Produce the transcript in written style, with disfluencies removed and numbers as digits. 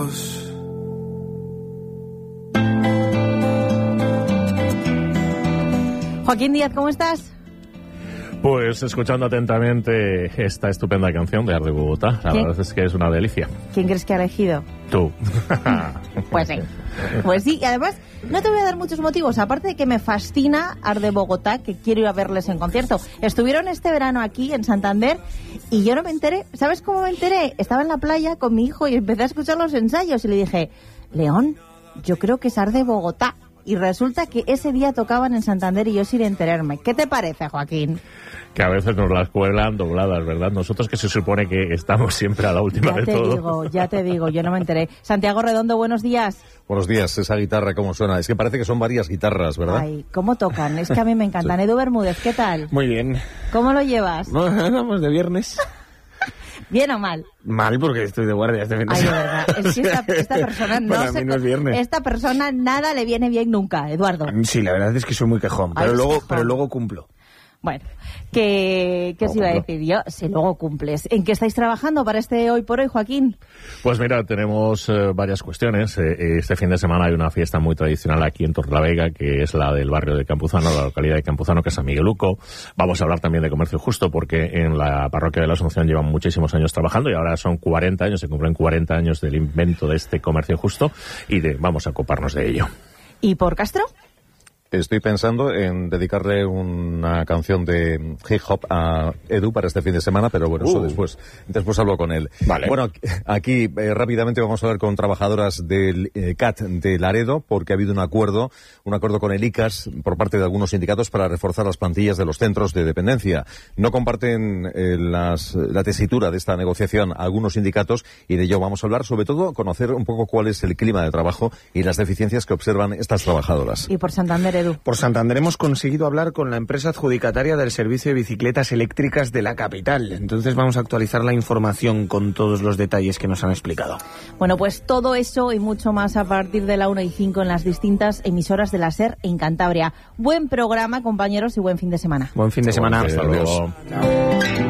lejos. Joaquín Díaz, ¿cómo estás? Pues escuchando atentamente esta estupenda canción de Arde Bogotá. La verdad es que es una delicia. ¿Quién crees que ha elegido? Tú. Pues sí. Pues sí, y además no te voy a dar muchos motivos, aparte de que me fascina Arde Bogotá, que quiero ir a verles en concierto. Estuvieron este verano aquí en Santander y yo no me enteré. ¿Sabes cómo me enteré? Estaba en la playa con mi hijo y empecé a escuchar los ensayos y le dije, León, yo creo que es Arde Bogotá. Y resulta que ese día tocaban en Santander y yo sin enterarme. ¿Qué te parece, Joaquín? Que a veces nos las cuelan dobladas, ¿verdad? Nosotros que se supone que estamos siempre a la última de todo. Ya te digo, yo no me enteré. Santiago Redondo, buenos días. Buenos días, esa guitarra, ¿cómo suena? Es que parece que son varias guitarras, ¿verdad? Ay, ¿cómo tocan? Es que a mí me encantan. Sí. Edu Bermúdez, ¿qué tal? Muy bien. ¿Cómo lo llevas? No, vamos de viernes. ¿Bien o mal? Mal, porque estoy de guardia este fin de semana. Ay, de verdad. Es que esta persona no es viernes. Esta persona nada le viene bien nunca, Eduardo. Sí, la verdad es que soy muy quejón, pero luego cumplo. Bueno, ¿qué os iba a decir yo? Si luego cumples. ¿En qué estáis trabajando para este Hoy por Hoy, Joaquín? Pues mira, tenemos varias cuestiones. Este fin de semana hay una fiesta muy tradicional aquí en Torrelavega, que es la del barrio de Campuzano, la localidad de Campuzano, que es San Migueluco. Vamos a hablar también de comercio justo, porque en la parroquia de la Asunción llevan muchísimos años trabajando y ahora son 40 años, se cumplen 40 años del invento de este comercio justo y vamos a ocuparnos de ello. ¿Y por Castro? Estoy pensando en dedicarle una canción de hip hop a Edu para este fin de semana, pero bueno, eso después hablo con él. Vale. Bueno, aquí rápidamente vamos a hablar con trabajadoras del CAT de Laredo, porque ha habido un acuerdo con el ICAS por parte de algunos sindicatos para reforzar las plantillas de los centros de dependencia. No comparten la tesitura de esta negociación algunos sindicatos y de ello vamos a hablar, sobre todo conocer un poco cuál es el clima de trabajo y las deficiencias que observan estas trabajadoras. Y por Santander, Edu. Por Santander hemos conseguido hablar con la empresa adjudicataria del servicio de bicicletas eléctricas de la capital. Entonces vamos a actualizar la información con todos los detalles que nos han explicado. Bueno, pues todo eso y mucho más a partir de la 1:05 en las distintas emisoras de la SER en Cantabria. Buen programa, compañeros, y buen fin de semana. Buen fin de semana. Hasta luego.